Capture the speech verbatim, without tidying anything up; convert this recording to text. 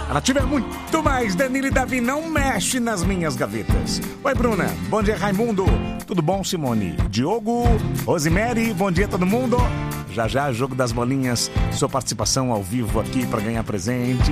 Ela tiver muito mais, Danilo e Davi, não mexe nas minhas gavetas. Oi, Bruna. Bom dia, Raimundo. Tudo bom, Simone? Diogo, Rosemary, bom dia, todo mundo. Já já, jogo das bolinhas, sua participação ao vivo aqui para ganhar presente.